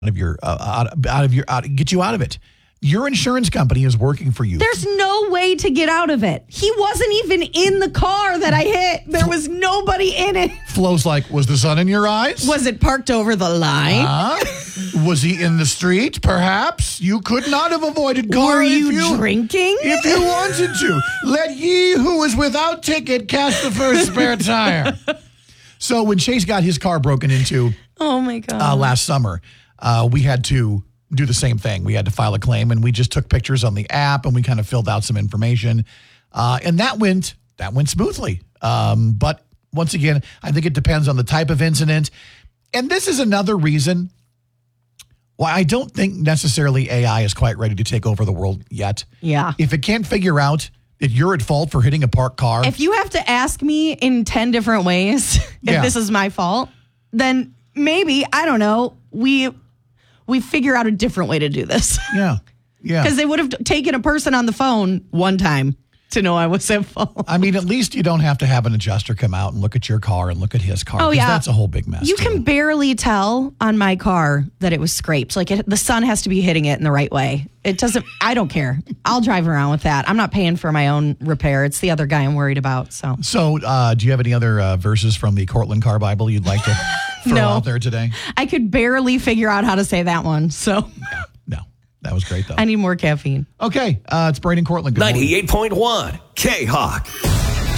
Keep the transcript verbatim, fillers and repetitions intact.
of your uh, out, out of your out, get you out of it. Your insurance company is working for you. There's no way to get out of it. He wasn't even in the car that I hit. There was nobody in it. Flo's like, was the sun in your eyes? Was it parked over the line? Uh, was he in the street? Perhaps you could not have avoided car. Were you, if you drinking? If you wanted to, let ye who is without ticket cast the first spare tire. So when Chase got his car broken into, oh my god, uh, last summer, uh, we had to do the same thing. We had to file a claim, and we just took pictures on the app, and we kind of filled out some information, uh, and that went that went smoothly. Um, but once again, I think it depends on the type of incident, and this is another reason why I don't think necessarily A I is quite ready to take over the world yet. Yeah, if it can't figure out that you're at fault for hitting a parked car, if you have to ask me in ten different ways if yeah. this is my fault, then maybe I don't know. We. We figure out a different way to do this. Yeah, yeah. Because they would have taken a person on the phone one time to know I was at fault. I mean, at least you don't have to have an adjuster come out and look at your car and look at his car. Oh, yeah. That's a whole big mess. You too. can barely tell on my car that it was scraped. Like it, the sun has to be hitting it in the right way. It doesn't, I don't care. I'll drive around with that. I'm not paying for my own repair. It's the other guy I'm worried about. So, so uh, do you have any other uh, verses from the Cortland Car Bible you'd like to throw no. out there today? I could barely figure out how to say that one. So, no, no. That was great, though. I need more caffeine. Okay. Uh, it's Braden Cortland. Good ninety-eight point one K-Hawk.